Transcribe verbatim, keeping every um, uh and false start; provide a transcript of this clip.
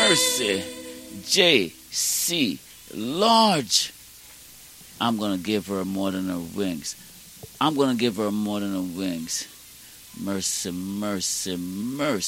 mercy. J C large. I'm going to give her more than her wings. I'm going to give her more than her wings. Mercy, mercy, mercy.